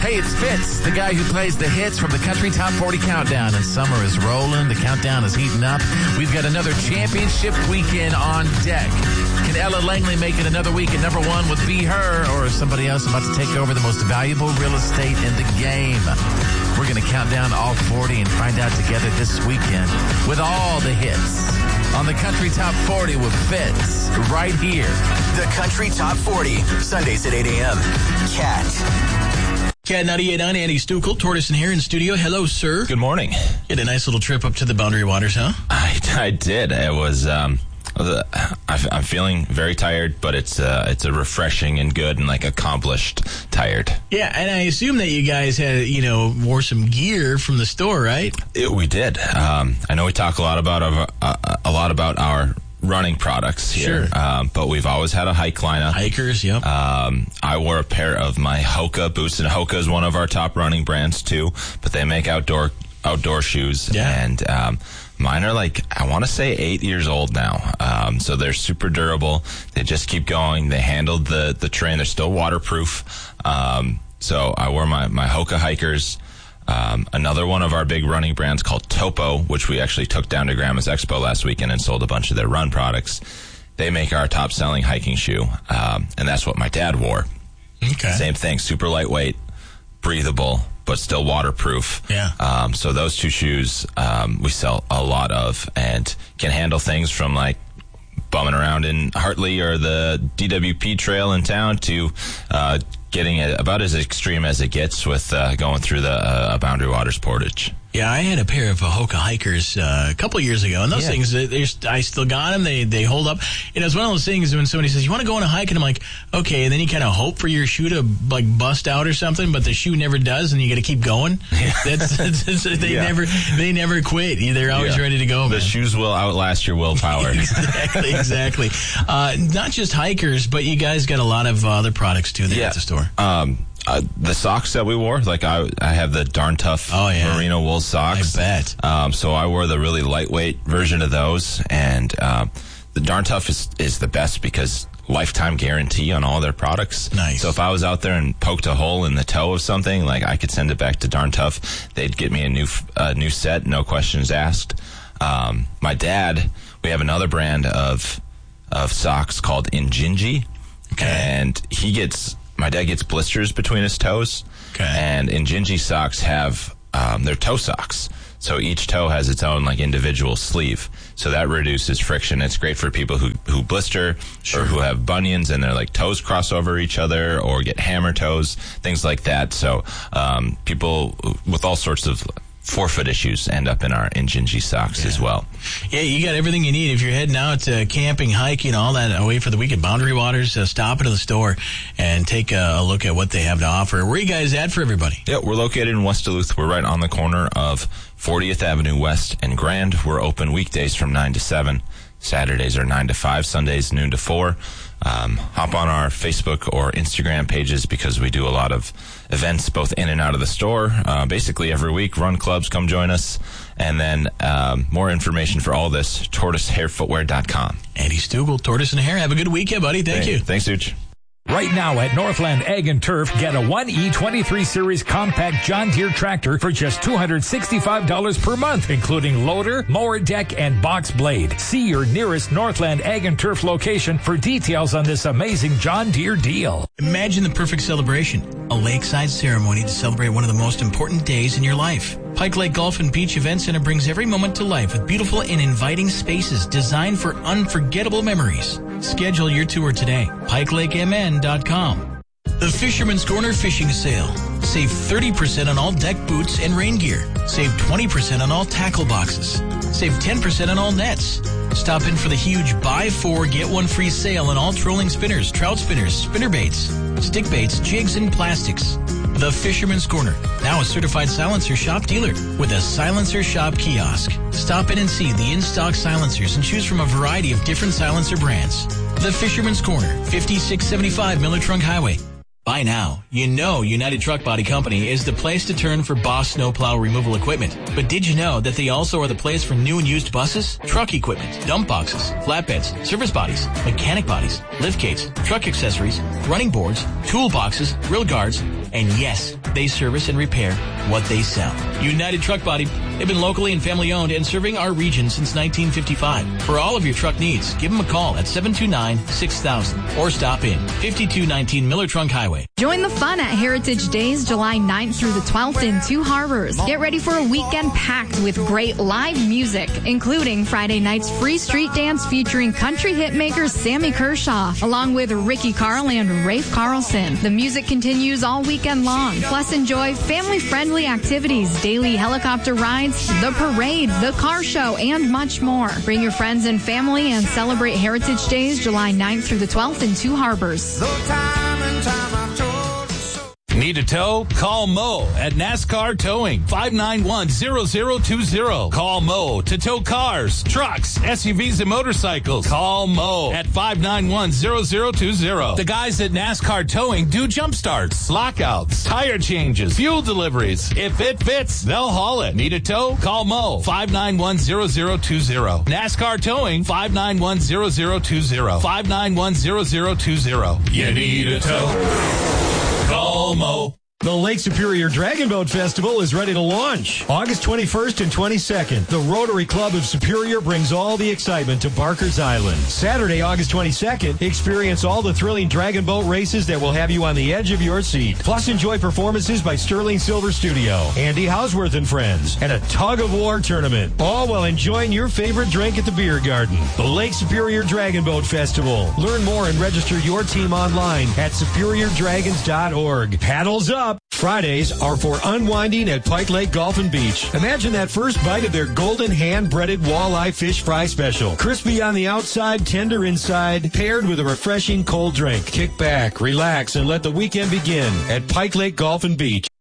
Hey, it's Fitz, the guy who plays the hits from the Country Top 40 Countdown. And summer is rolling. The countdown is heating up. We've got another championship weekend on deck. Can Ella Langley make it another week at number one with Be Her, or is somebody else about to take over the most valuable real estate in the game? We're going to count down all 40 and find out together this weekend with all the hits on the Country Top 40 with Fitz right here. The Country Top 40, Sundays at 8 a.m. Cat 98.9, Andy Stukel, Tortoise and Hare in studio. Hello, sir. Good morning. You had a nice little trip up to the Boundary Waters, huh? I did. It was. I'm feeling very tired, but it's a refreshing and good and like accomplished tired. Yeah, and I assume that you guys had wore some gear from the store, right? We did. I know we talk a lot about our running products here, sure. But we've always had a hike lineup. Hikers, yep. I wore a pair of my Hoka boots, and Hoka is one of our top running brands too. But they make outdoor shoes, yeah. And mine are I want to say 8 years old now. So they're super durable. They just keep going. They handled the terrain. They're still waterproof. So I wore my Hoka hikers. Another one of our big running brands called Topo, which we actually took down to Grandma's Expo last weekend and sold a bunch of their run products. They make our top selling hiking shoe. And that's what my dad wore. Okay. Same thing, super lightweight, breathable, but still waterproof. Yeah. So those two shoes we sell a lot of and can handle things from bumming around in Hartley or the DWP trail in town to getting it about as extreme as it gets with going through the Boundary Waters portage. Yeah, I had a pair of Hoka hikers a couple of years ago, and those things, I still got them. They hold up. And it's one of those things when somebody says, you want to go on a hike? And I'm like, okay. And then you kind of hope for your shoe to bust out or something, but the shoe never does, and you got to keep going. They never quit. They're always ready to go, man. The shoes will outlast your willpower. Exactly. Not just hikers, but you guys got a lot of other products too there at the store. The socks that we wore, I have the Darn Tough merino wool socks. I bet. So I wore the really lightweight version of those, and the Darn Tough is the best because lifetime guarantee on all their products. Nice. So if I was out there and poked a hole in the toe of something, I could send it back to Darn Tough. They'd get me a new set, no questions asked. My dad, we have another brand of socks called Injinji, and my dad gets blisters between his toes, and Injinji socks have their toe socks. So each toe has its own individual sleeve. So that reduces friction. It's great for people who blister or who have bunions and their toes cross over each other or get hammer toes, things like that. So people with all sorts of forefoot issues end up in our Injinji socks as well. Yeah, you got everything you need. If you're heading out camping, hiking, all that away for the weekend, Boundary Waters, stop into the store and take a look at what they have to offer. Where are you guys at for everybody? Yeah, we're located in West Duluth. We're right on the corner of 40th Avenue West and Grand. We're open weekdays from 9 to 7. Saturdays are 9 to 5. Sundays, noon to 4. Hop on our Facebook or Instagram pages because we do a lot of events both in and out of the store. Basically every week, run clubs, come join us. And then more information for all this, tortoisehairfootwear.com. Andy Stugel, Tortoise and Hare. Have a good weekend, buddy. Thank you. Thanks, Such. Right now at Northland Ag and Turf, get a 1E23 Series compact John Deere tractor for just $265 per month, including loader, mower deck, and box blade. See your nearest Northland Ag and Turf location for details on this amazing John Deere deal. Imagine the perfect celebration. A lakeside ceremony to celebrate one of the most important days in your life. Pike Lake Golf and Beach Event Center brings every moment to life with beautiful and inviting spaces designed for unforgettable memories. Schedule your tour today. PikeLakeMN.com. The Fisherman's Corner Fishing Sale. Save 30% on all deck boots and rain gear. Save 20% on all tackle boxes. Save 10% on all nets. Stop in for the huge buy 4, get 1 free sale on all trolling spinners, trout spinners, spinnerbaits, stick baits, jigs, and plastics. The Fisherman's Corner, now a certified silencer shop dealer with a silencer shop kiosk. Stop in and see the in-stock silencers and choose from a variety of different silencer brands. The Fisherman's Corner, 5675 Miller Trunk Highway. By now, you know United Truck Body Company is the place to turn for Boss snowplow removal equipment. But did you know that they also are the place for new and used buses, truck equipment, dump boxes, flatbeds, service bodies, mechanic bodies, lift gates, truck accessories, running boards, toolboxes, grill guards, And yes, they service and repair what they sell. United Truck Body. They've been locally and family owned and serving our region since 1955. For all of your truck needs, give them a call at 729-6000 or stop in 5219 Miller Trunk Highway. Join the fun at Heritage Days, July 9th through the 12th in Two Harbors. Get ready for a weekend packed with great live music, including Friday night's free street dance featuring country hitmaker Sammy Kershaw, along with Ricky Carl and Rafe Carlson. The music continues all weekend long. Plus, enjoy family-friendly activities, daily helicopter rides, the parade, the car show, and much more. Bring your friends and family and celebrate Heritage Days, July 9th through the 12th in Two Harbors. Need a tow? Call Mo at NASCAR Towing, 591-0020. Call Mo to tow cars, trucks, SUVs, and motorcycles. Call Mo at 591-0020. The guys at NASCAR Towing do jump starts, lockouts, tire changes, fuel deliveries. If it fits, they'll haul it. Need a tow? Call Mo, 591-0020. NASCAR Towing, 591-0020. 591-0020. You need a tow? Call Mo. The Lake Superior Dragon Boat Festival is ready to launch. August 21st and 22nd, the Rotary Club of Superior brings all the excitement to Barker's Island. Saturday, August 22nd, experience all the thrilling dragon boat races that will have you on the edge of your seat. Plus, enjoy performances by Sterling Silver Studio, Andy Hausworth and Friends, and a tug-of-war tournament. All while enjoying your favorite drink at the beer garden. The Lake Superior Dragon Boat Festival. Learn more and register your team online at superiordragons.org. Paddles up. Fridays are for unwinding at Pike Lake Golf and Beach. Imagine that first bite of their golden hand-breaded walleye fish fry special. Crispy on the outside, tender inside, paired with a refreshing cold drink. Kick back, relax, and let the weekend begin at Pike Lake Golf and Beach.